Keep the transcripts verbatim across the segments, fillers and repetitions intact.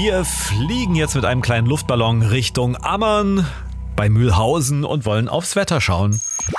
Wir fliegen jetzt mit einem kleinen Luftballon Richtung Ammern bei Mühlhausen und wollen aufs Wetter schauen.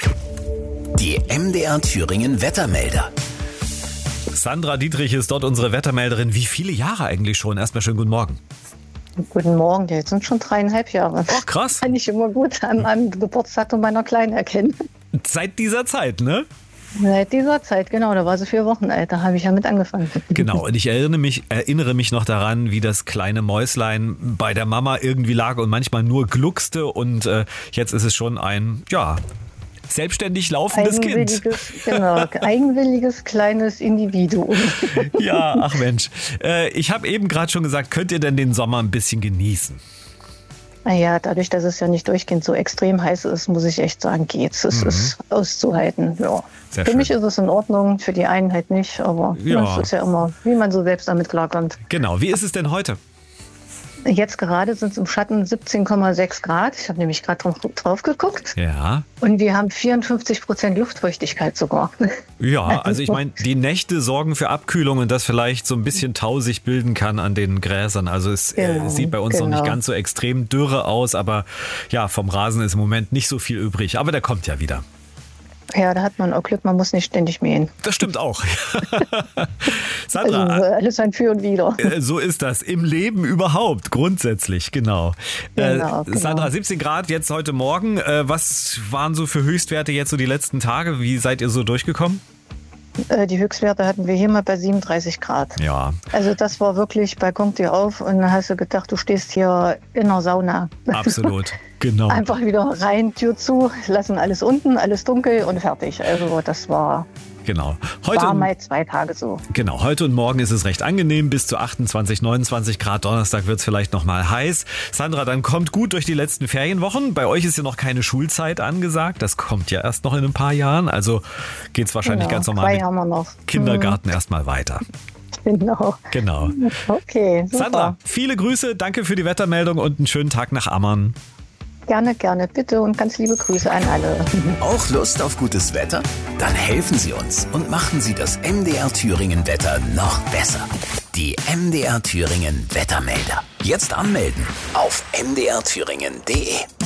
Die M D R Thüringen Wettermelder. Sandra Dietrich ist dort unsere Wettermelderin. Wie viele Jahre eigentlich schon? Erstmal schönen guten Morgen. Guten Morgen, jetzt sind schon dreieinhalb Jahre. Oh, krass. Kann ich immer gut an meinem Geburtsdatum meiner Kleinen erkennen. Seit dieser Zeit, ne? Seit dieser Zeit, genau, da war sie vier Wochen alt, da habe ich ja mit angefangen. Genau, und ich erinnere mich, erinnere mich noch daran, wie das kleine Mäuslein bei der Mama irgendwie lag und manchmal nur gluckste und äh, jetzt ist es schon ein, ja, selbstständig laufendes Kind. Genau, eigenwilliges kleines Individuum. Ja, ach Mensch. Äh, ich habe eben gerade schon gesagt, könnt ihr denn den Sommer ein bisschen genießen? Naja, dadurch, dass es ja nicht durchgehend so extrem heiß ist, muss ich echt sagen, geht's. Es mhm. ist auszuhalten. Ja. Sehr für schön. mich ist es in Ordnung, für die einen halt nicht, aber ja. das ist ja immer, wie man so selbst damit klarkommt. Genau, wie ist es denn heute? Jetzt gerade sind es im Schatten siebzehn Komma sechs Grad. Ich habe nämlich gerade drauf, drauf geguckt. Ja. Und wir haben vierundfünfzig Prozent Luftfeuchtigkeit sogar. Ja, also ich meine, die Nächte sorgen für Abkühlung und das vielleicht so ein bisschen Tau sich bilden kann an den Gräsern. Also es genau, äh, sieht bei uns genau. noch nicht ganz so extrem dürre aus, aber ja, vom Rasen ist im Moment nicht so viel übrig. Aber der kommt ja wieder. Ja, da hat man auch Glück, man muss nicht ständig mähen. Das stimmt auch. Sandra, also, alles ein Für und Wider. So ist das im Leben überhaupt, grundsätzlich, genau. genau, äh, genau. Sandra, siebzehn Grad jetzt heute Morgen. Äh, was waren so für Höchstwerte jetzt so die letzten Tage? Wie seid ihr so durchgekommen? Die Höchstwerte hatten wir hier mal bei siebenunddreißig Grad. Ja. Also das war wirklich Balkontür auf und dann hast du gedacht, du stehst hier in einer Sauna. Absolut, genau. Einfach wieder rein, Tür zu, lassen alles unten, alles dunkel und fertig. Also das war... Genau. Heute war mal zwei Tage so. Genau, heute und morgen ist es recht angenehm, bis zu achtundzwanzig, neunundzwanzig Grad. Donnerstag wird es vielleicht noch mal heiß. Sandra, dann kommt gut durch die letzten Ferienwochen. Bei euch ist ja noch keine Schulzeit angesagt. Das kommt ja erst noch in ein paar Jahren. Also geht es wahrscheinlich ja, ganz normal zwei mit haben wir noch. Kindergarten hm. erstmal weiter. Genau. Genau. Okay, super. Sandra, viele Grüße, danke für die Wettermeldung und einen schönen Tag nach Ammern. Gerne, gerne, bitte und ganz liebe Grüße an alle. Auch Lust auf gutes Wetter? Dann helfen Sie uns und machen Sie das M D R Thüringen Wetter noch besser. Die M D R Thüringen Wettermelder. Jetzt anmelden auf m d r thüringen punkt d e.